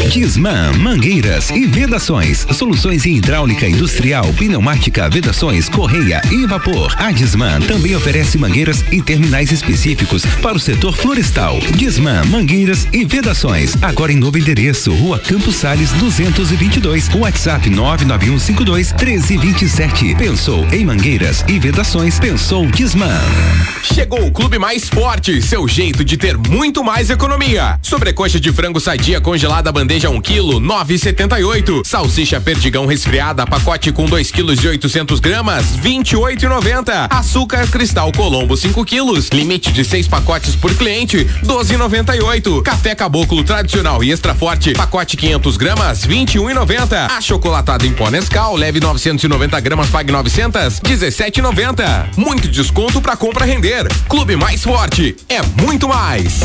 Disman Mangueiras e Vedações, soluções em hidráulica industrial, pneumática, vedações, correia e vapor. A Disman também oferece mangueiras e terminais específicos para o setor florestal. Disman Mangueiras e Vedações, agora em novo endereço, Rua Campos Sales 222, WhatsApp 991521327. Pensou em mangueiras e vedações, pensou Disman. Chegou o Clube Mais Forte, seu jeito de ter muito mais economia. Sobrecoxa de frango sadia congelada bandeja 1 kg, 9,78. Salsicha perdigão resfriada, pacote com 2 kg e 800 gramas, 28,90. Açúcar cristal Colombo 5 quilos, limite de 6 pacotes por cliente, 12,98. Café Caboclo tradicional e extra forte, pacote 500 gramas, 21,90. Achocolatado em pó Nescau, leve 990 gramas, pague 900, 17,90. Muito desconto pra compra render. Clube Mais Forte é muito mais.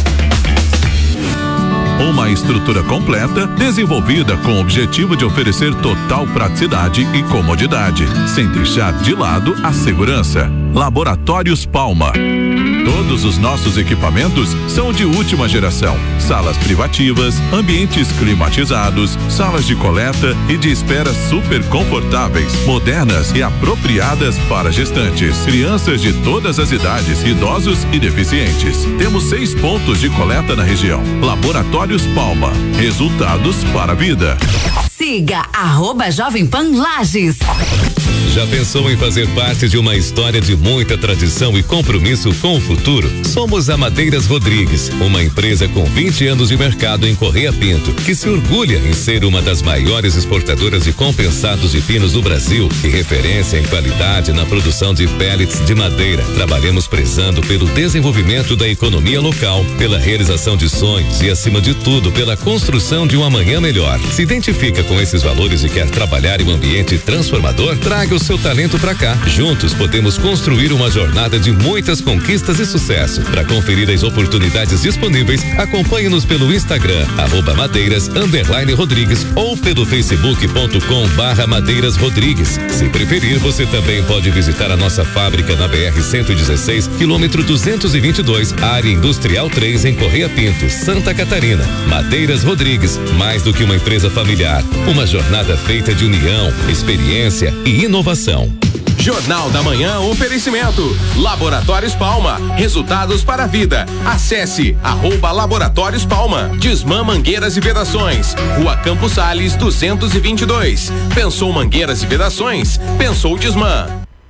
Uma estrutura completa, desenvolvida com o objetivo de oferecer total praticidade e comodidade, sem deixar de lado a segurança. Laboratórios Palma. Todos os nossos equipamentos são de última geração. Salas privativas, ambientes climatizados, salas de coleta e de espera super confortáveis, modernas e apropriadas para gestantes, crianças de todas as idades, idosos e deficientes. Temos 6 pontos de coleta na região. Laboratórios Palma. Resultados para a vida. Siga Jovem Pan Lages. Já pensou em fazer parte de uma história de muita tradição e compromisso com o futuro? Somos a Madeiras Rodrigues, uma empresa com 20 anos de mercado em Correia Pinto, que se orgulha em ser uma das maiores exportadoras de compensados de pinos do Brasil e referência em qualidade na produção de pellets de madeira. Trabalhamos prezando pelo desenvolvimento da economia local, pela realização de sonhos e, acima de tudo, pela construção de um amanhã melhor. Se identifica com esses valores e quer trabalhar em um ambiente transformador? Traga o seu talento pra cá. Juntos podemos construir uma jornada de muitas conquistas e sucesso. Para conferir as oportunidades disponíveis, acompanhe-nos pelo Instagram @madeiras_rodrigues ou pelo facebook.com/Madeiras Rodrigues. Se preferir, você também pode visitar a nossa fábrica na BR-116, quilômetro 222, área industrial 3, em Correia Pinto, Santa Catarina. Madeiras Rodrigues, mais do que uma empresa familiar, uma jornada feita de união, experiência e inovação. Jornal da Manhã, oferecimento Laboratórios Palma, resultados para a vida. Acesse @Laboratórios Palma. Disman Mangueiras e Vedações, Rua Campos Sales 222. Pensou mangueiras e vedações? Pensou Disman.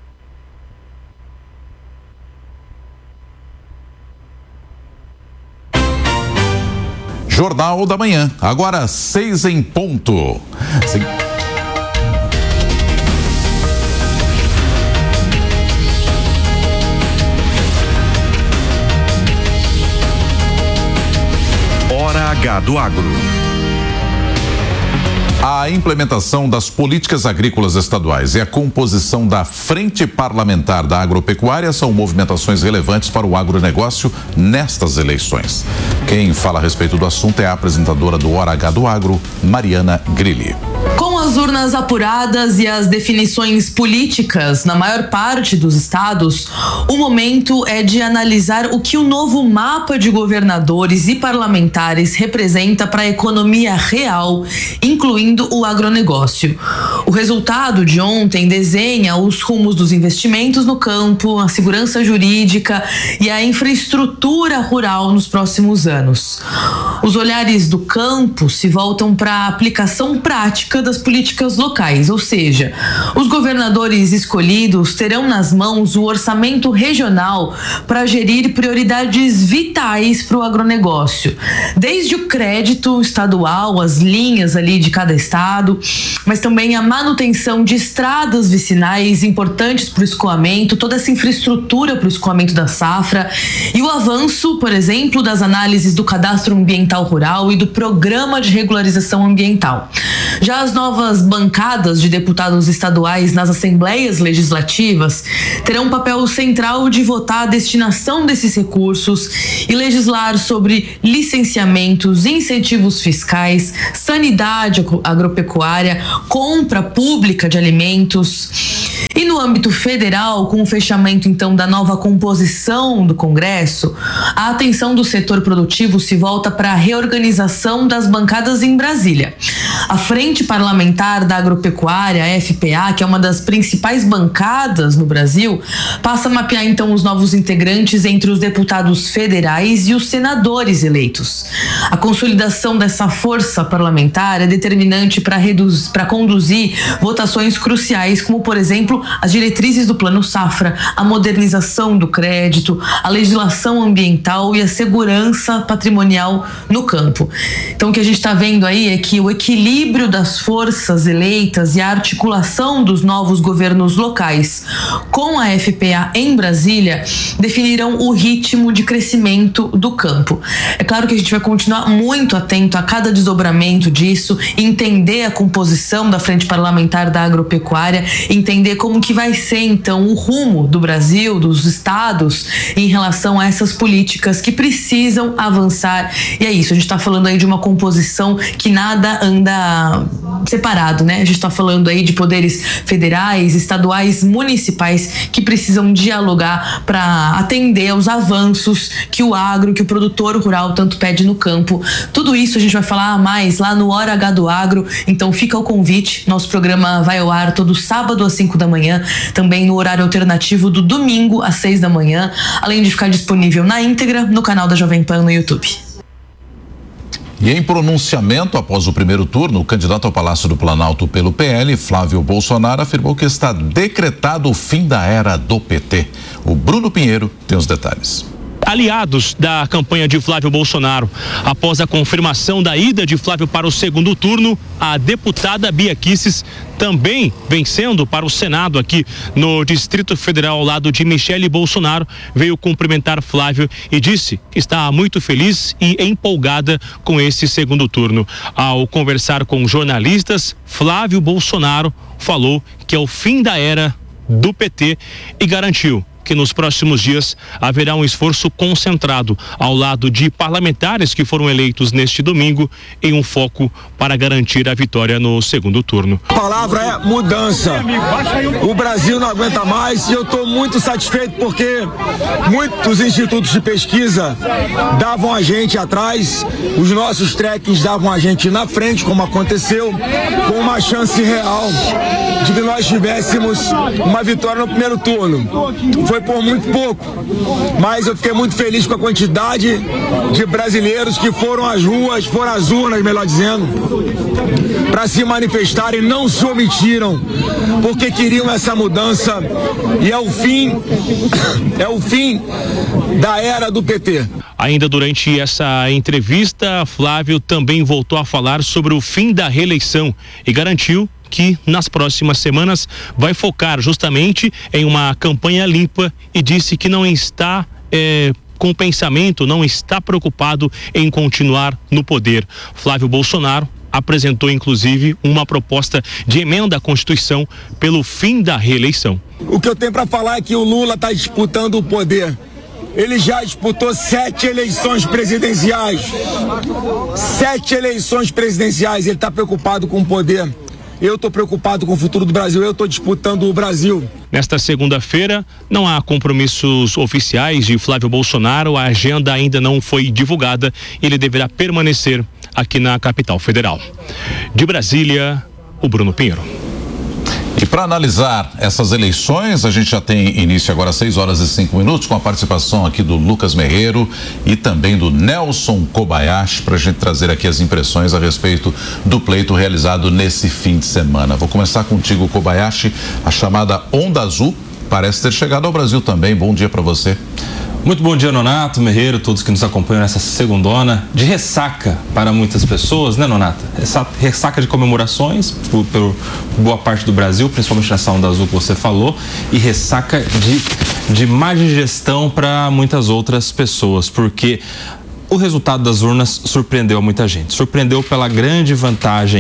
Jornal da Manhã, agora 6 em ponto. Hora H do Agro. A implementação das políticas agrícolas estaduais e a composição da Frente Parlamentar da Agropecuária são movimentações relevantes para o agronegócio nestas eleições. Quem fala a respeito do assunto é a apresentadora do Hora H do Agro, Mariana Grilli. Com as urnas apuradas e as definições políticas na maior parte dos estados, o momento é de analisar o que o novo mapa de governadores e parlamentares representa para a economia real, incluindo o agronegócio. O resultado de ontem desenha os rumos dos investimentos no campo, a segurança jurídica e a infraestrutura rural nos próximos anos. Os olhares do campo se voltam para a aplicação prática das políticas locais, ou seja, os governadores escolhidos terão nas mãos o orçamento regional para gerir prioridades vitais para o agronegócio, desde o crédito estadual, as linhas ali de cada estado, mas também a manutenção de estradas vicinais importantes para o escoamento, toda essa infraestrutura para o escoamento da safra e o avanço, por exemplo, das análises do cadastro ambiental rural e do programa de regularização ambiental. Já as novas bancadas de deputados estaduais nas assembleias legislativas terão um papel central de votar a destinação desses recursos e legislar sobre licenciamentos, incentivos fiscais, sanidade agropecuária, compra pública de alimentos. E no âmbito federal, com o fechamento então da nova composição do Congresso, a atenção do setor produtivo se volta para a reorganização das bancadas em Brasília. A Frente Parlamentar da Agropecuária, a FPA, que é uma das principais bancadas no Brasil, passa a mapear então os novos integrantes entre os deputados federais e os senadores eleitos. A consolidação dessa força parlamentar é determinante para conduzir votações cruciais, como por exemplo as diretrizes do Plano Safra, a modernização do crédito, a legislação ambiental e a segurança patrimonial no campo. Então o que a gente está vendo aí é que o equilíbrio das forças eleitas e a articulação dos novos governos locais com a FPA em Brasília definirão o ritmo de crescimento do campo. É claro que a gente vai continuar muito atento a cada desdobramento disso, entender a composição da Frente Parlamentar da Agropecuária, entender como que vai ser então o rumo do Brasil, dos estados, em relação a essas políticas que precisam avançar. E é isso, a gente está falando aí de uma composição que nada anda separado, né? A gente está falando aí de poderes federais, estaduais, municipais que precisam dialogar para atender aos avanços que o agro, que o produtor rural tanto pede no campo. Tudo isso a gente vai falar mais lá no Hora H do Agro, então fica o convite. Nosso programa vai ao ar todo sábado às 5 da manhã, também no horário alternativo do domingo às 6 da manhã, além de ficar disponível na íntegra no canal da Jovem Pan no YouTube. E em pronunciamento após o primeiro turno, o candidato ao Palácio do Planalto pelo PL, Flávio Bolsonaro, afirmou que está decretado o fim da era do PT. O Bruno Pinheiro tem os detalhes. Aliados da campanha de Flávio Bolsonaro. Após a confirmação da ida de Flávio para o segundo turno, a deputada Bia Kicis, também vencendo para o Senado aqui no Distrito Federal ao lado de Michele Bolsonaro, veio cumprimentar Flávio e disse que está muito feliz e empolgada com esse segundo turno. Ao conversar com jornalistas, Flávio Bolsonaro falou que é o fim da era do PT e garantiu que nos próximos dias haverá um esforço concentrado ao lado de parlamentares que foram eleitos neste domingo em um foco para garantir a vitória no segundo turno. A palavra é mudança. O Brasil não aguenta mais e eu estou muito satisfeito porque muitos institutos de pesquisa davam a gente atrás, os nossos trackings davam a gente na frente, como aconteceu, com uma chance real de que nós tivéssemos uma vitória no primeiro turno. Foi por muito pouco, mas eu fiquei muito feliz com a quantidade de brasileiros que foram às ruas, foram às urnas, melhor dizendo, para se manifestarem, não se omitiram, porque queriam essa mudança e é o fim da era do PT. Ainda durante essa entrevista, Flávio também voltou a falar sobre o fim da reeleição e garantiu que nas próximas semanas vai focar justamente em uma campanha limpa e disse que não está com o pensamento, não está preocupado em continuar no poder. Flávio Bolsonaro apresentou inclusive uma proposta de emenda à Constituição pelo fim da reeleição. O que eu tenho para falar é que o Lula está disputando o poder. Ele já disputou 7 eleições presidenciais. 7 eleições presidenciais. Ele está preocupado com o poder. Eu estou preocupado com o futuro do Brasil, eu estou disputando o Brasil. Nesta segunda-feira, não há compromissos oficiais de Flávio Bolsonaro, a agenda ainda não foi divulgada, ele deverá permanecer aqui na capital federal. De Brasília, o Bruno Pinheiro. E para analisar essas eleições, a gente já tem início agora às 6h05 com a participação aqui do Lucas Merreiro e também do Nelson Kobayashi para a gente trazer aqui as impressões a respeito do pleito realizado nesse fim de semana. Vou começar contigo, Kobayashi. A chamada Onda Azul parece ter chegado ao Brasil também. Bom dia para você. Muito bom dia, Nonato, Merreiro, todos que nos acompanham nessa segundona de ressaca para muitas pessoas, né, Nonato? Ressaca de comemorações por boa parte do Brasil, principalmente nessa Onda Azul que você falou, e ressaca de má digestão para muitas outras pessoas, porque o resultado das urnas surpreendeu a muita gente. Surpreendeu pela grande vantagem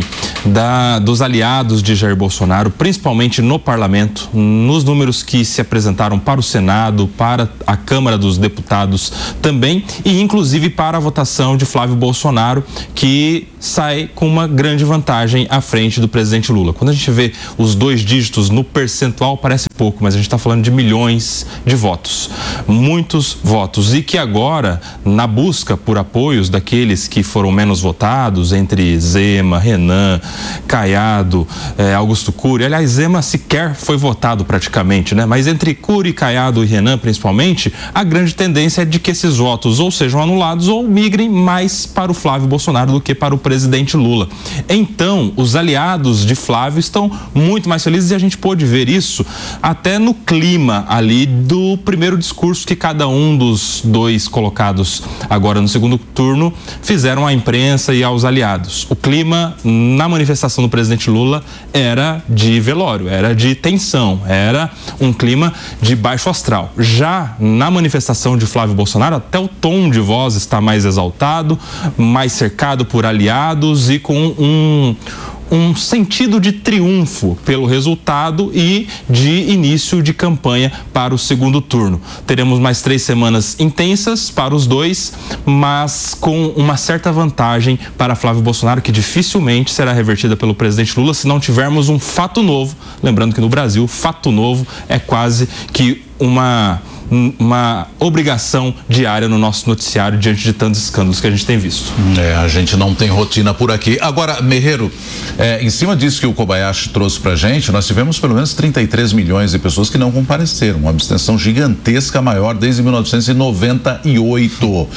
dos aliados de Jair Bolsonaro, principalmente no parlamento, nos números que se apresentaram para o Senado, para a Câmara dos Deputados também, e inclusive para a votação de Flávio Bolsonaro, que sai com uma grande vantagem à frente do presidente Lula. Quando a gente vê os 2 dígitos no percentual, parece pouco, mas a gente está falando de milhões de votos, muitos votos, e que agora, na busca por apoios daqueles que foram menos votados, entre Zema, Renan, Caiado, Augusto Cury, aliás, Zema sequer foi votado praticamente, né? Mas entre Cury, Caiado e Renan, principalmente, a grande tendência é de que esses votos ou sejam anulados ou migrem mais para o Flávio Bolsonaro do que para o presidente Lula. Então, os aliados de Flávio estão muito mais felizes, e a gente pôde ver isso até no clima ali do primeiro discurso que cada um dos 2 colocados agora no segundo turno fizeram à imprensa e aos aliados. O clima na manifestação do presidente Lula era de velório, era de tensão, era um clima de baixo astral. Já na manifestação de Flávio Bolsonaro, até o tom de voz está mais exaltado, mais cercado por aliados e com um sentido de triunfo pelo resultado e de início de campanha para o segundo turno. Teremos mais 3 semanas intensas para os 2, mas com uma certa vantagem para Flávio Bolsonaro, que dificilmente será revertida pelo presidente Lula se não tivermos um fato novo. Lembrando que no Brasil, fato novo é quase que uma obrigação diária no nosso noticiário diante de tantos escândalos que a gente tem visto. A gente não tem rotina por aqui. Agora, Meheiro, em cima disso que o Kobayashi trouxe pra gente, nós tivemos pelo menos 33 milhões de pessoas que não compareceram, uma abstenção gigantesca, maior desde 1998.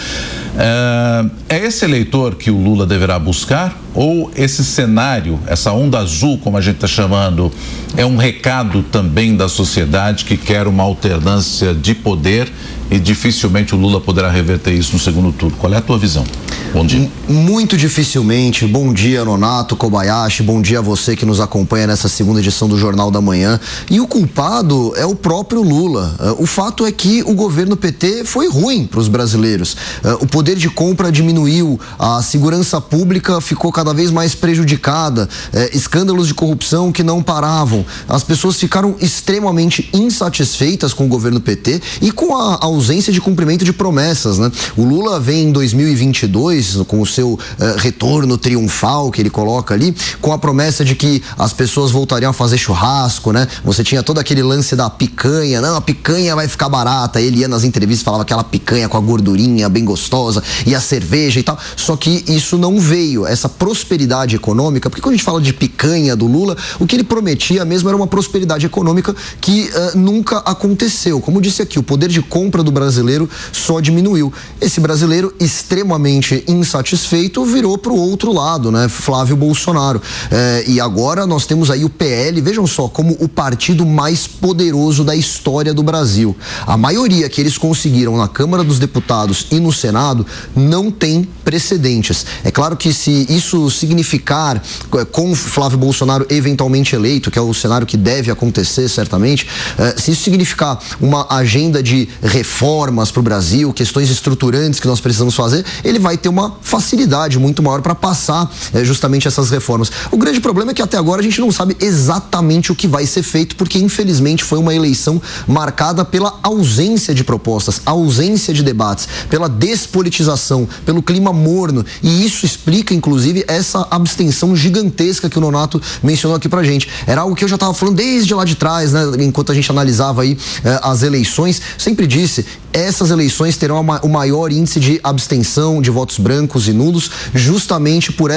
É esse eleitor que o Lula deverá buscar? Ou esse cenário, essa onda azul, como a gente está chamando, é um recado também da sociedade que quer uma alternância de poder e dificilmente o Lula poderá reverter isso no segundo turno? Qual é a tua visão? Bom dia. Muito dificilmente. Bom dia, Nonato, Kobayashi, bom dia a você que nos acompanha nessa segunda edição do Jornal da Manhã. E o culpado é o próprio Lula. O fato é que o governo PT foi ruim para os brasileiros. O poder de compra diminuiu, a segurança pública ficou cada vez mais prejudicada, escândalos de corrupção que não paravam. As pessoas ficaram extremamente insatisfeitas com o governo PT e com a ausência de cumprimento de promessas, né? O Lula vem em 2022 com o seu retorno triunfal que ele coloca ali, com a promessa de que as pessoas voltariam a fazer churrasco, né? Você tinha todo aquele lance da picanha, não, a picanha vai ficar barata, ele ia nas entrevistas, falava aquela picanha com a gordurinha bem gostosa e a cerveja e tal, só que isso não veio, essa prosperidade econômica, porque quando a gente fala de picanha do Lula, o que ele prometia mesmo era uma prosperidade econômica que nunca aconteceu. Como disse aqui, o poder de compra do brasileiro só diminuiu. Esse brasileiro extremamente insatisfeito virou pro outro lado, né? Flávio Bolsonaro. E agora nós temos aí o PL, vejam só, como o partido mais poderoso da história do Brasil. A maioria que eles conseguiram na Câmara dos Deputados e no Senado não tem precedentes. É claro que se isso significar, com Flávio Bolsonaro eventualmente eleito, que é o cenário que deve acontecer certamente, se isso significar uma agenda de reformas para o Brasil, questões estruturantes que nós precisamos fazer, ele vai ter uma facilidade muito maior para passar justamente essas reformas. O grande problema é que até agora a gente não sabe exatamente o que vai ser feito, porque infelizmente foi uma eleição marcada pela ausência de propostas, ausência de debates, pela despolitização, pelo clima morno, e isso explica inclusive essa abstenção gigantesca que o Nonato mencionou aqui pra gente. Era algo que eu já estava falando desde lá de trás, né, enquanto a gente analisava aí as eleições, sempre disse, essas eleições terão o maior índice de abstenção, de votos brancos e nulos, justamente por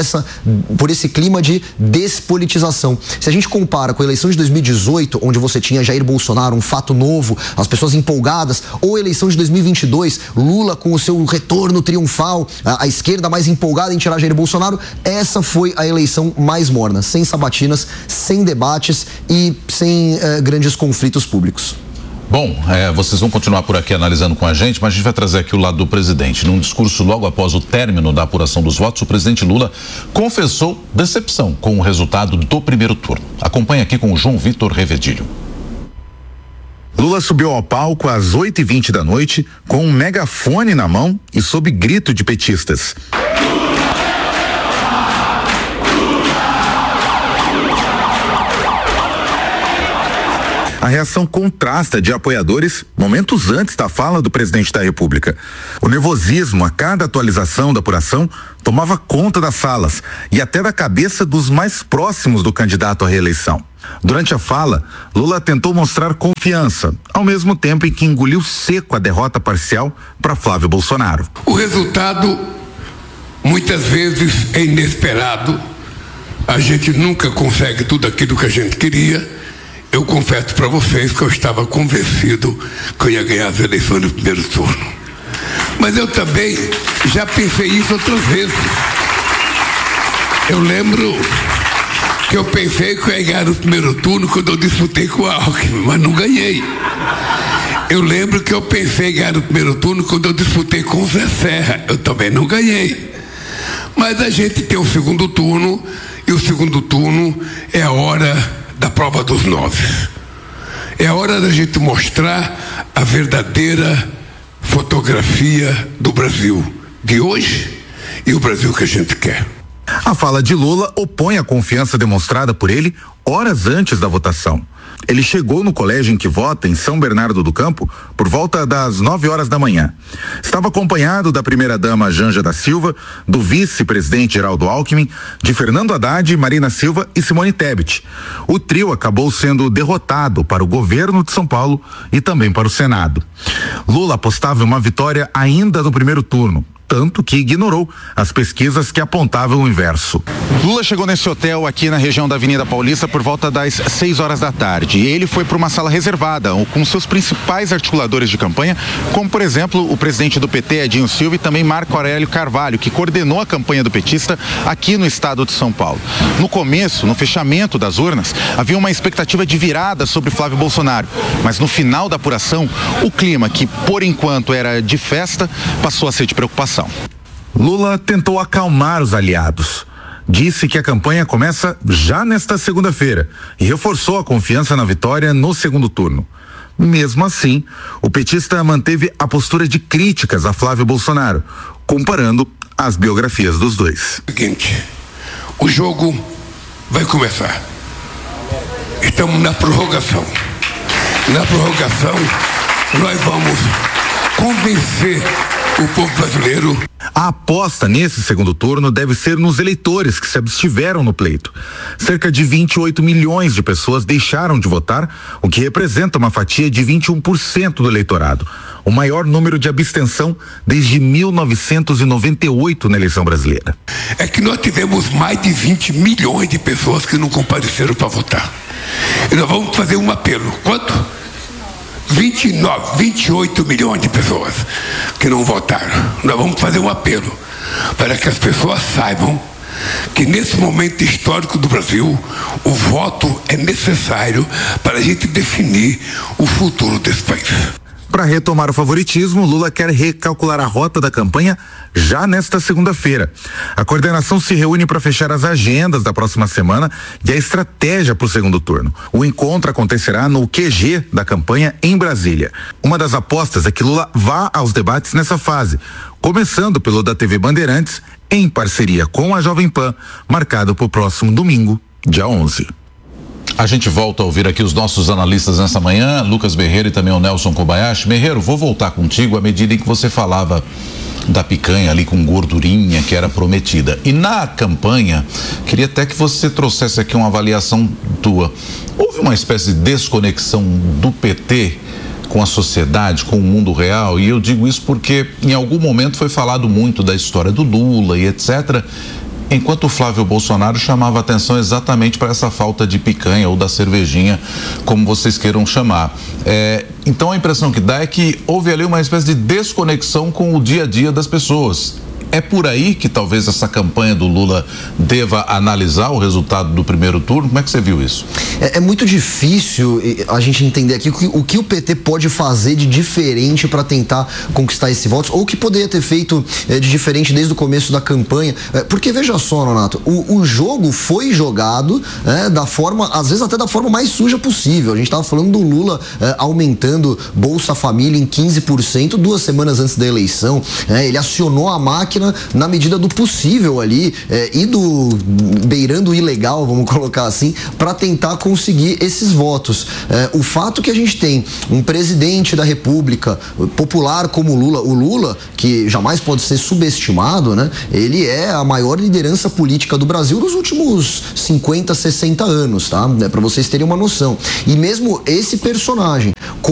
esse clima de despolitização. Se a gente compara com a eleição de 2018, onde você tinha Jair Bolsonaro, um fato novo, as pessoas empolgadas, ou a eleição de 2022, Lula com o seu retorno triunfal, a esquerda mais empolgada em tirar Jair Bolsonaro, essa foi a eleição mais morna, sem sabatinas, sem debates e sem grandes conflitos públicos. Bom, vocês vão continuar por aqui analisando com a gente, mas a gente vai trazer aqui o lado do presidente. Num discurso logo após o término da apuração dos votos, o presidente Lula confessou decepção com o resultado do primeiro turno. Acompanhe aqui com o João Vitor Revedilho. Lula subiu ao palco às 8h20 da noite com um megafone na mão e sob grito de petistas. A reação contrasta de apoiadores momentos antes da fala do presidente da República. O nervosismo a cada atualização da apuração tomava conta das salas e até da cabeça dos mais próximos do candidato à reeleição. Durante a fala, Lula tentou mostrar confiança, ao mesmo tempo em que engoliu seco a derrota parcial para Flávio Bolsonaro. O resultado muitas vezes é inesperado. A gente nunca consegue tudo aquilo que a gente queria. Eu confesso para vocês que eu estava convencido que eu ia ganhar as eleições no primeiro turno. Mas eu também já pensei isso outras vezes. Eu lembro que eu pensei que eu ia ganhar no primeiro turno quando eu disputei com o Alckmin, mas não ganhei. Eu lembro que eu pensei em ganhar no primeiro turno quando eu disputei com o Zé Serra. Eu também não ganhei. Mas a gente tem o segundo turno, e o segundo turno é a hora da prova dos 9. É a hora da gente mostrar a verdadeira fotografia do Brasil de hoje e o Brasil que a gente quer. A fala de Lula opõe a confiança demonstrada por ele horas antes da votação. Ele chegou no colégio em que vota, em São Bernardo do Campo, por volta das 9 horas da manhã. Estava acompanhado da primeira-dama Janja da Silva, do vice-presidente Geraldo Alckmin, de Fernando Haddad, Marina Silva e Simone Tebet. O trio acabou sendo derrotado para o governo de São Paulo e também para o Senado. Lula apostava em uma vitória ainda no primeiro turno, tanto que ignorou as pesquisas que apontavam o inverso. Lula chegou nesse hotel aqui na região da Avenida Paulista por volta das 6 horas da tarde. E ele foi para uma sala reservada com seus principais articuladores de campanha, como por exemplo o presidente do PT, Edinho Silva, e também Marco Aurélio Carvalho, que coordenou a campanha do petista aqui no estado de São Paulo. No começo, no fechamento das urnas, havia uma expectativa de virada sobre Flávio Bolsonaro, mas no final da apuração, o clima, que por enquanto era de festa, passou a ser de preocupação. Lula tentou acalmar os aliados. Disse que a campanha começa já nesta segunda-feira e reforçou a confiança na vitória no segundo turno. Mesmo assim, o petista manteve a postura de críticas a Flávio Bolsonaro, comparando as biografias dos dois. Seguinte, o jogo vai começar. Estamos na prorrogação. Na prorrogação, nós vamos convencer o povo brasileiro. A aposta nesse segundo turno deve ser nos eleitores que se abstiveram no pleito. Cerca de 28 milhões de pessoas deixaram de votar, o que representa uma fatia de 21% do eleitorado, o maior número de abstenção desde 1998 na eleição brasileira. É que nós tivemos mais de 20 milhões de pessoas que não compareceram para votar. E nós vamos fazer um apelo. Quanto? 28 milhões de pessoas que não votaram. Nós vamos fazer um apelo para que as pessoas saibam que nesse momento histórico do Brasil, o voto é necessário para a gente definir o futuro desse país. Para retomar o favoritismo, Lula quer recalcular a rota da campanha já nesta segunda-feira. A coordenação se reúne para fechar as agendas da próxima semana e a estratégia para o segundo turno. O encontro acontecerá no QG da campanha em Brasília. Uma das apostas é que Lula vá aos debates nessa fase, começando pelo da TV Bandeirantes, em parceria com a Jovem Pan, marcado para o próximo domingo, dia 11. A gente volta a ouvir aqui os nossos analistas nessa manhã, Lucas Berreiro e também o Nelson Kobayashi. Berreiro, vou voltar contigo à medida em que você falava da picanha ali com gordurinha que era prometida. E na campanha, queria até que você trouxesse aqui uma avaliação tua. Houve uma espécie de desconexão do PT com a sociedade, com o mundo real? E eu digo isso porque em algum momento foi falado muito da história do Lula e etc., enquanto o Flávio Bolsonaro chamava atenção exatamente para essa falta de picanha ou da cervejinha, como vocês queiram chamar. Então a impressão que dá é que houve ali uma espécie de desconexão com o dia a dia das pessoas. É por aí que talvez essa campanha do Lula deva analisar o resultado do primeiro turno? Como é que você viu isso? É muito difícil a gente entender aqui o que o PT pode fazer de diferente para tentar conquistar esse voto, ou o que poderia ter feito de diferente desde o começo da campanha. Porque veja só, Nonato, o jogo foi jogado da forma, às vezes até da forma mais suja possível. A gente estava falando do Lula aumentando Bolsa Família em 15% 2 semanas antes da eleição. Ele acionou a máquina máquina na medida do possível ali e beirando o ilegal, vamos colocar assim, para tentar conseguir esses votos. O fato que a gente tem um presidente da República popular como o Lula, que jamais pode ser subestimado, né? Ele é a maior liderança política do Brasil nos últimos 50, 60 anos, tá? Para vocês terem uma noção. E mesmo esse personagem,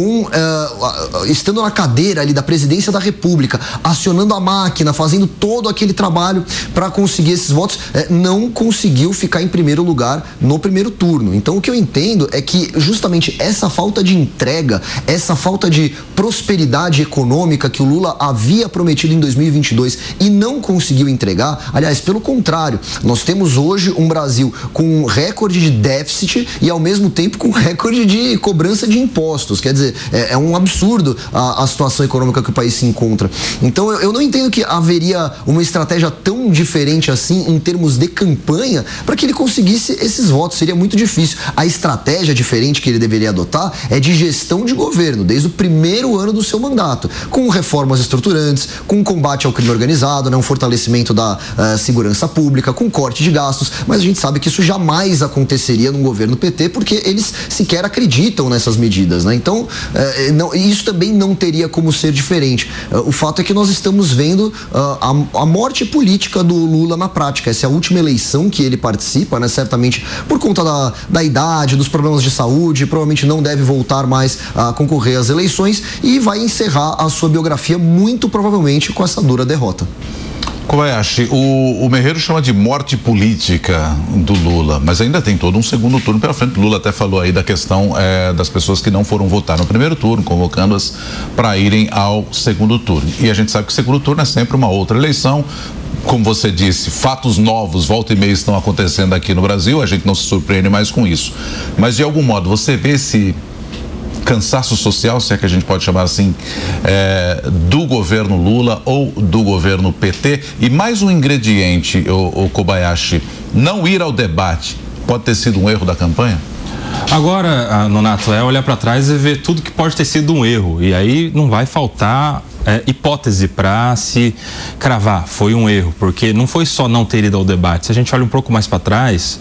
estando na cadeira ali da presidência da República, acionando a máquina, fazendo todo aquele trabalho para conseguir esses votos, não conseguiu ficar em primeiro lugar no primeiro turno. Então o que eu entendo é que justamente essa falta de entrega, essa falta de prosperidade econômica que o Lula havia prometido em 2022 e não conseguiu entregar, aliás, pelo contrário, nós temos hoje um Brasil com um recorde de déficit e ao mesmo tempo com recorde de cobrança de impostos. Quer dizer, é um absurdo a situação econômica que o país se encontra. Então eu não entendo que haveria uma estratégia tão diferente assim em termos de campanha para que ele conseguisse esses votos. Seria muito difícil. A estratégia diferente que ele deveria adotar é de gestão de governo, desde o primeiro ano do seu mandato, com reformas estruturantes, com combate ao crime organizado, né, um fortalecimento da segurança pública, com corte de gastos, mas a gente sabe que isso jamais aconteceria num governo PT, porque eles sequer acreditam nessas medidas, né? Então, isso também não teria como ser diferente. O fato é que nós estamos vendo a morte política do Lula na prática. Essa é a última eleição que ele participa, né? Certamente por conta da idade, dos problemas de saúde, provavelmente não deve voltar mais a concorrer às eleições e vai encerrar a sua biografia muito provavelmente com essa dura derrota. Kobayashi, o Meirelles chama de morte política do Lula, mas ainda tem todo um segundo turno pela frente. O Lula até falou aí da questão das pessoas que não foram votar no primeiro turno, convocando-as para irem ao segundo turno. E a gente sabe que o segundo turno é sempre uma outra eleição. Como você disse, fatos novos, volta e meia, estão acontecendo aqui no Brasil, a gente não se surpreende mais com isso. Mas, de algum modo, você vê esse cansaço social, se é que a gente pode chamar assim, do governo Lula ou do governo PT? E mais um ingrediente, o Kobayashi, não ir ao debate pode ter sido um erro da campanha? Agora, Nonato, é olhar para trás e ver tudo que pode ter sido um erro. E aí não vai faltar hipótese para se cravar. Foi um erro, porque não foi só não ter ido ao debate. Se a gente olha um pouco mais para trás,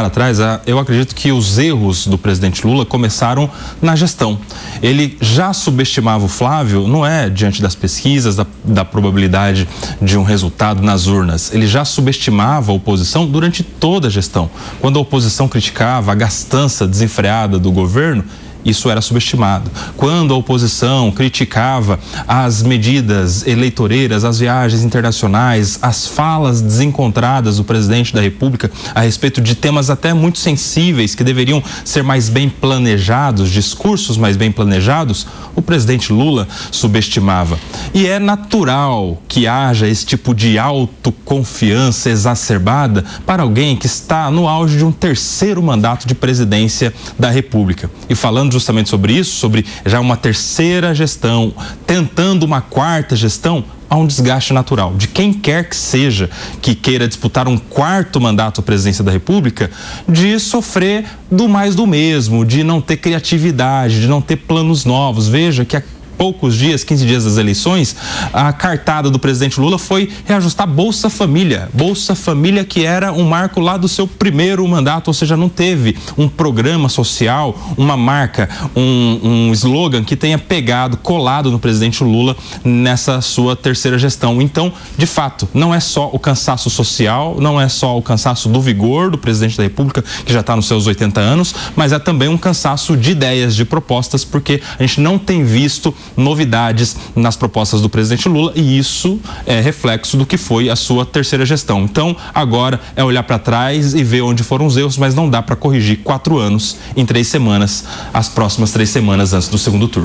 eu acredito que os erros do presidente Lula começaram na gestão. Ele já subestimava o Flávio, não é diante das pesquisas, da probabilidade de um resultado nas urnas. Ele já subestimava a oposição durante toda a gestão. Quando a oposição criticava a gastança desenfreada do governo, isso era subestimado. Quando a oposição criticava as medidas eleitoreiras, as viagens internacionais, as falas desencontradas do presidente da República a respeito de temas até muito sensíveis que deveriam ser mais bem planejados, discursos mais bem planejados, o presidente Lula subestimava. E é natural que haja esse tipo de autoconfiança exacerbada para alguém que está no auge de um terceiro mandato de presidência da República. E falando justamente sobre isso, sobre já uma terceira gestão, tentando uma quarta gestão, há um desgaste natural de quem quer que seja que queira disputar um quarto mandato à presidência da República, de sofrer do mais do mesmo, de não ter criatividade, de não ter planos novos. Veja que poucos dias, 15 dias das eleições, a cartada do presidente Lula foi reajustar Bolsa Família. Bolsa Família, que era um marco lá do seu primeiro mandato, ou seja, não teve um programa social, uma marca, um slogan que tenha colado no presidente Lula nessa sua terceira gestão. Então, de fato, não é só o cansaço social, não é só o cansaço do vigor do presidente da República, que já está nos seus 80 anos, mas é também um cansaço de ideias, de propostas, porque a gente não tem visto novidades nas propostas do presidente Lula e isso é reflexo do que foi a sua terceira gestão. Então, agora é olhar para trás e ver onde foram os erros, mas não dá para corrigir 4 anos em 3 semanas, as próximas 3 semanas antes do segundo turno.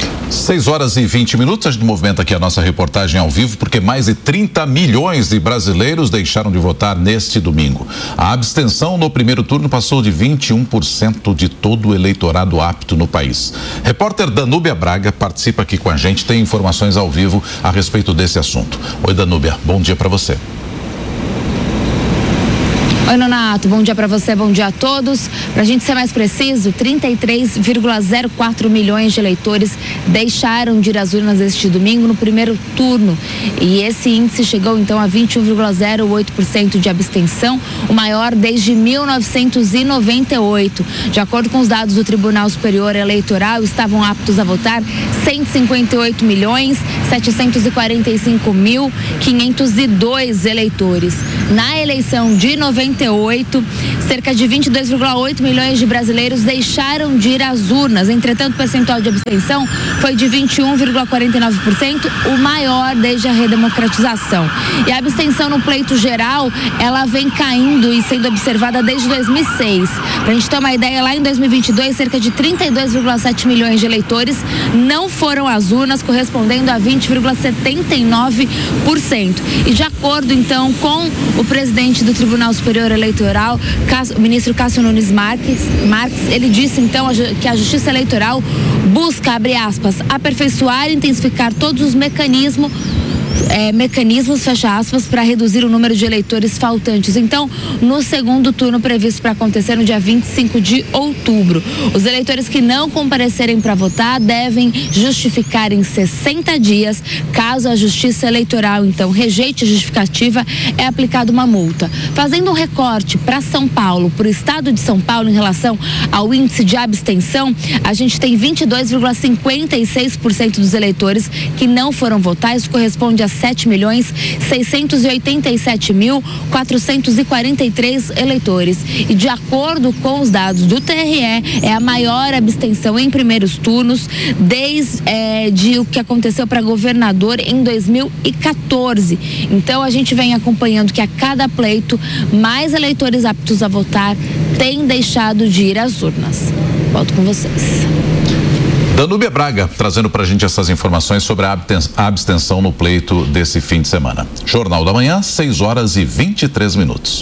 6h20. A gente movimenta aqui a nossa reportagem ao vivo porque mais de 30 milhões de brasileiros deixaram de votar neste domingo. A abstenção no primeiro turno passou de 21% de todo o eleitorado apto no país. Repórter Danúbia Braga participa aqui com a gente, tem informações ao vivo a respeito desse assunto. Oi, Danúbia, bom dia para você. Oi, Nonato, bom dia para você, bom dia a todos. Pra gente ser mais preciso, 33,04 milhões de eleitores deixaram de ir às urnas este domingo no primeiro turno. E esse índice chegou então a 21,08% de abstenção, o maior desde 1998. De acordo com os dados do Tribunal Superior Eleitoral, estavam aptos a votar 158.745.502 eleitores. Na eleição de 98, cerca de 22,8 milhões de brasileiros deixaram de ir às urnas. Entretanto, o percentual de abstenção foi de 21,49%, o maior desde a redemocratização. E a abstenção no pleito geral, ela vem caindo e sendo observada desde 2006. Pra gente ter uma ideia, lá em 2022, cerca de 32,7 milhões de eleitores não foram às urnas, correspondendo a 20,79%. E de acordo, então, com o presidente do Tribunal Superior Eleitoral, o ministro Cássio Nunes Marques, ele disse, então, que a Justiça Eleitoral busca, abre aspas, aperfeiçoar e intensificar todos os mecanismos, fecha aspas, para reduzir o número de eleitores faltantes. Então, no segundo turno previsto para acontecer no dia 25 de outubro, os eleitores que não comparecerem para votar devem justificar em 60 dias. Caso a Justiça Eleitoral, então, rejeite a justificativa, é aplicada uma multa. Fazendo um recorte para São Paulo, para o estado de São Paulo, em relação ao índice de abstenção, a gente tem 22,56% dos eleitores que não foram votar. Isso corresponde a 7.687.443 eleitores. E de acordo com os dados do TRE, é a maior abstenção em primeiros turnos desde o que aconteceu para governador em 2014. Então a gente vem acompanhando que a cada pleito, mais eleitores aptos a votar têm deixado de ir às urnas. Volto com vocês. Danúbia Braga, trazendo pra gente essas informações sobre a abstenção no pleito desse fim de semana. Jornal da Manhã, 6h23.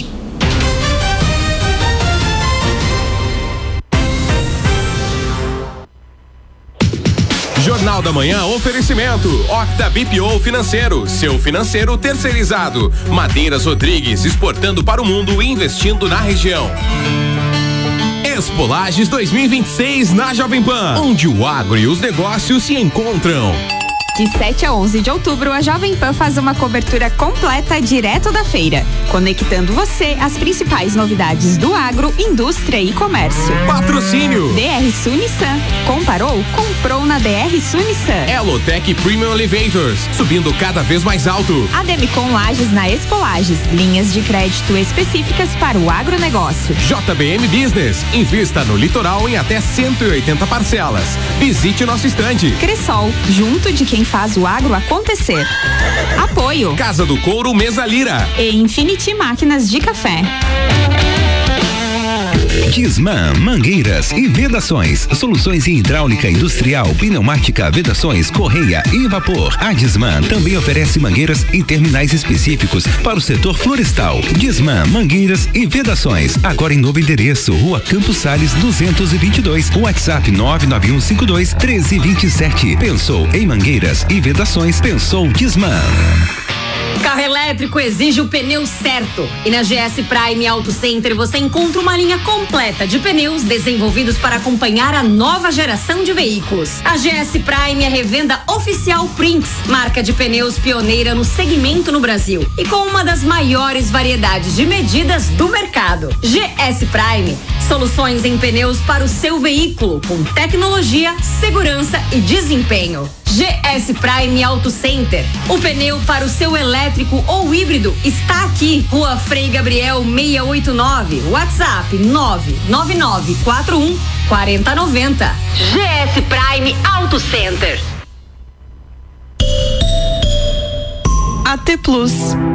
Jornal da Manhã, oferecimento Octa BPO Financeiro, seu financeiro terceirizado. Madeiras Rodrigues, exportando para o mundo e investindo na região. Expo Lages 2026 na Jovem Pan, onde o agro e os negócios se encontram. De 7 a 11 de outubro, a Jovem Pan faz uma cobertura completa direto da feira, conectando você às principais novidades do agro, indústria e comércio. Patrocínio DR Sul Nissan. Comparou? Comprou na DR Sul Nissan. Elotec Premium Elevators, subindo cada vez mais alto. Ademicon Lages na Expo Lages, linhas de crédito específicas para o agronegócio. JBM Business, invista no litoral em até 180 parcelas. Visite nosso estande. Cressol, junto de quem faz o agro acontecer. Apoio Casa do Couro Mesa Lira e Infinity Máquinas de Café. Disman, mangueiras e vedações, soluções em hidráulica industrial, pneumática, vedações, correia e vapor. A Disman também oferece mangueiras em terminais específicos para o setor florestal. Disman, mangueiras e vedações, agora em novo endereço, Rua Campos Sales 222, WhatsApp 991521327. Pensou em mangueiras e vedações, pensou Disman. Carro elétrico exige o pneu certo. E na GS Prime Auto Center você encontra uma linha completa de pneus desenvolvidos para acompanhar a nova geração de veículos. A GS Prime é revenda oficial Prinks, marca de pneus pioneira no segmento no Brasil e com uma das maiores variedades de medidas do mercado. GS Prime, soluções em pneus para o seu veículo com tecnologia, segurança e desempenho. GS Prime Auto Center. O pneu para o seu elétrico ou híbrido está aqui. Rua Frei Gabriel 689. WhatsApp 999414090. GS Prime Auto Center. AT Plus.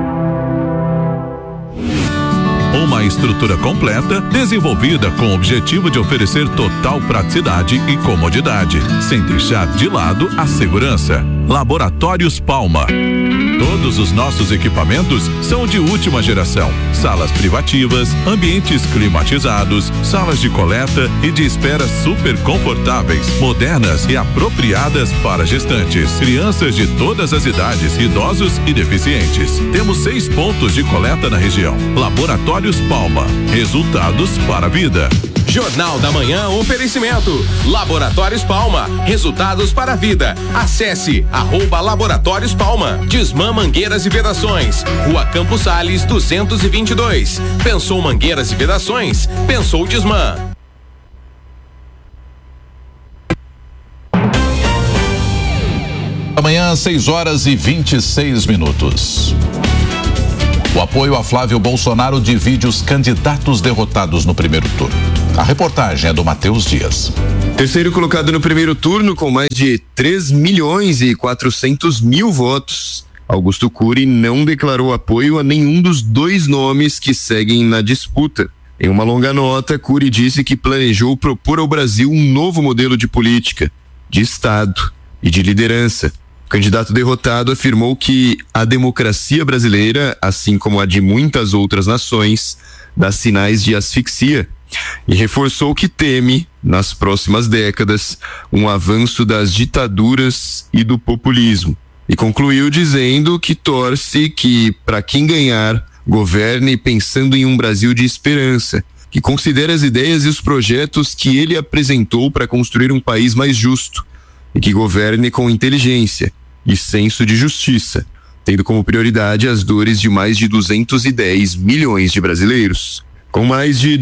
Uma estrutura completa, desenvolvida com o objetivo de oferecer total praticidade e comodidade, sem deixar de lado a segurança. Laboratórios Palma. Todos os nossos equipamentos são de última geração. Salas privativas, ambientes climatizados, salas de coleta e de espera super confortáveis, modernas e apropriadas para gestantes, crianças de todas as idades, idosos e deficientes. Temos 6 pontos de coleta na região. Laboratórios Palma. Resultados para a vida. Jornal da Manhã, oferecimento. Laboratórios Palma. Resultados para a vida. Acesse @Laboratórios Palma. Desmã Mangueiras e Vedações. Rua Campos Sales 222. Pensou Mangueiras e Vedações? Pensou Desmã. Amanhã, 6h26. O apoio a Flávio Bolsonaro divide os candidatos derrotados no primeiro turno. A reportagem é do Matheus Dias. Terceiro colocado no primeiro turno com mais de 3.400.000 votos. Augusto Cury não declarou apoio a nenhum dos 2 nomes que seguem na disputa. Em uma longa nota, Cury disse que planejou propor ao Brasil um novo modelo de política, de Estado e de liderança. O candidato derrotado afirmou que a democracia brasileira, assim como a de muitas outras nações, dá sinais de asfixia e reforçou que teme, nas próximas décadas, um avanço das ditaduras e do populismo. E concluiu dizendo que torce que, para quem ganhar, governe pensando em um Brasil de esperança, que considere as ideias e os projetos que ele apresentou para construir um país mais justo e que governe com inteligência e senso de justiça, tendo como prioridade as dores de mais de 210 milhões de brasileiros. Com mais de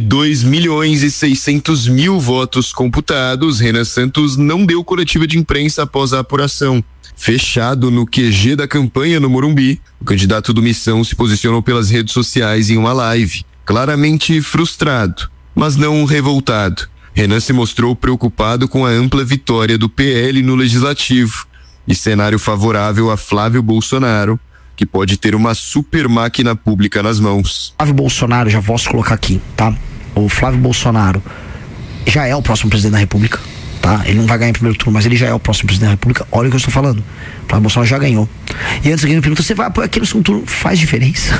2.600.000 votos computados, Renan Santos não deu coletiva de imprensa após a apuração. Fechado no QG da campanha no Morumbi, o candidato do Missão se posicionou pelas redes sociais em uma live, claramente frustrado, mas não revoltado. Renan se mostrou preocupado com a ampla vitória do PL no Legislativo e cenário favorável a Flávio Bolsonaro, que pode ter uma super máquina pública nas mãos. Flávio Bolsonaro, já posso colocar aqui, tá? O Flávio Bolsonaro já é o próximo presidente da República, tá? Ele não vai ganhar em primeiro turno, mas ele já é o próximo presidente da República. Olha o que eu estou falando. O Flávio Bolsonaro já ganhou. E antes alguém me pergunta, você vai apoiar aqui no segundo turno? Faz diferença.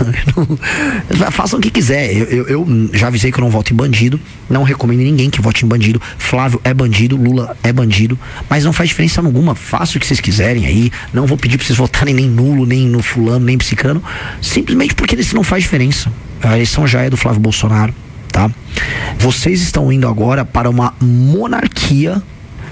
Façam o que quiser. Eu já avisei que eu não voto em bandido. Não recomendo ninguém que vote em bandido. Flávio é bandido, Lula é bandido. Mas não faz diferença alguma. Façam o que vocês quiserem aí. Não vou pedir pra vocês votarem nem nulo, nem no fulano, nem psicano. Simplesmente porque isso não faz diferença. A eleição já é do Flávio Bolsonaro, tá? Vocês estão indo agora para uma monarquia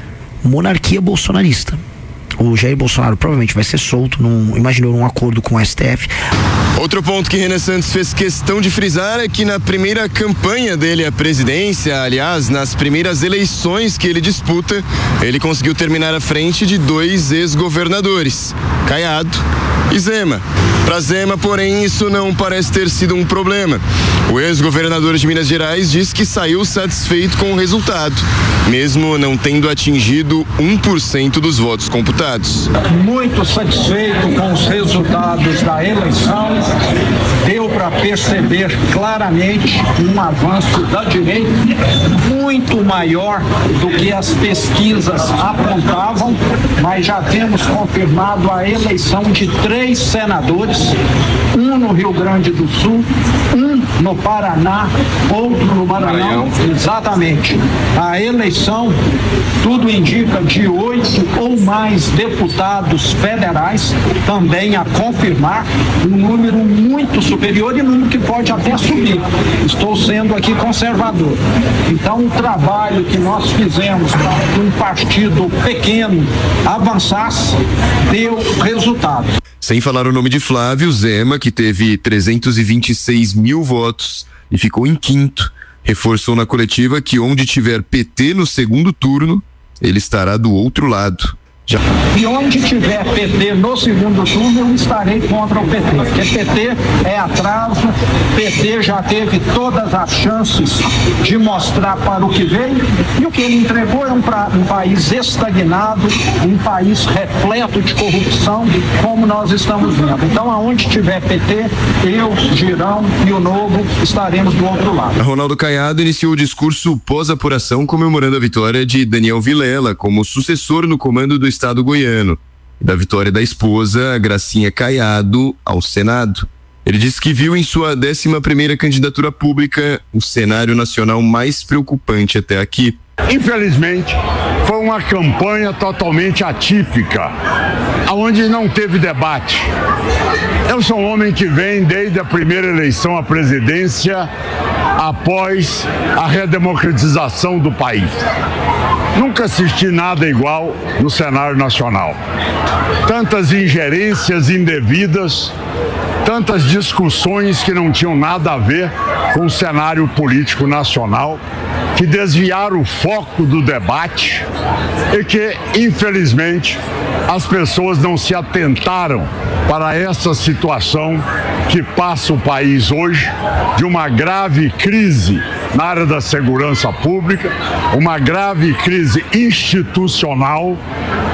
bolsonarista. O Jair Bolsonaro provavelmente vai ser solto, imaginou um acordo com o STF. Outro ponto que Renan Santos fez questão de frisar é que na primeira campanha dele à presidência, aliás, nas primeiras eleições que ele disputa, ele conseguiu terminar à frente de 2 ex-governadores, Caiado e Zema. Para Zema, porém, isso não parece ter sido um problema. O ex-governador de Minas Gerais diz que saiu satisfeito com o resultado, mesmo não tendo atingido 1% dos votos computados. Muito satisfeito com os resultados da eleição. Deu para perceber claramente um avanço da direita muito maior do que as pesquisas apontavam, mas já temos confirmado a eleição de 3 senadores, um no Rio Grande do Sul, um no Paraná, outro no Maranhão. Exatamente. A eleição, tudo indica, de 8 ou mais deputados federais, também a confirmar um número muito superior e número que pode até subir. Estou sendo aqui conservador. Então, o trabalho que nós fizemos para que um partido pequeno avançasse deu resultado. Sem falar o nome de Flávio, Zema, que teve 326.000 votos e ficou em quinto, reforçou na coletiva que onde tiver PT no segundo turno, ele estará do outro lado. E onde tiver PT no segundo turno, eu estarei contra o PT. Porque PT é atraso, PT já teve todas as chances de mostrar para o que veio, e o que ele entregou é um país estagnado, um país repleto de corrupção, como nós estamos vendo. Então, aonde tiver PT, eu, Girão e o Novo estaremos do outro lado. Ronaldo Caiado iniciou o discurso pós-apuração comemorando a vitória de Daniel Vilela como sucessor no comando do Estado goiano. e da vitória da esposa, Gracinha Caiado, ao Senado. Ele disse que viu em sua 11ª candidatura pública o cenário nacional mais preocupante até aqui. Infelizmente, foi uma campanha totalmente atípica, onde não teve debate. Eu sou um homem que vem desde a primeira eleição à presidência, após a redemocratização do país. Nunca assisti nada igual no cenário nacional. Tantas ingerências indevidas, tantas discussões que não tinham nada a ver com o cenário político nacional, que desviaram o foco do debate e que, infelizmente, as pessoas não se atentaram para essa situação que passa o país hoje, de uma grave crise na área da segurança pública, uma grave crise institucional